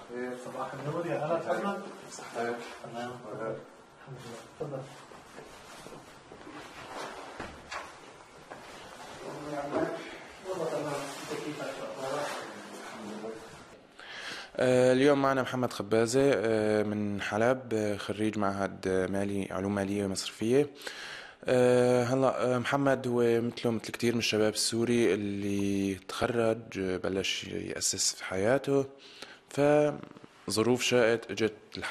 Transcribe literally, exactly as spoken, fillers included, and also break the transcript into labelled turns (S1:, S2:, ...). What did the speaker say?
S1: خير. صباح النور يا هلا محمد.
S2: صحتك؟
S1: تمام الحمد لله. تفضل. والله تمام. انت كيفك؟ اخبارك؟
S3: اليوم معنا محمد خبازة من حلب، خريج معهد مالي علوم مالية ومصرفية. هلا محمد هو مثله مثل كتير من الشباب السوري اللي تخرج بلش يأسس في حياته، فظروف شاءت اجت